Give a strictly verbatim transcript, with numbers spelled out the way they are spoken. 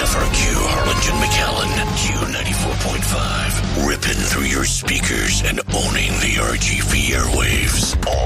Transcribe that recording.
F R Q, Harlingen, McAllen, Q ninety-four point five. Ripping through your speakers and owning the R G V airwaves.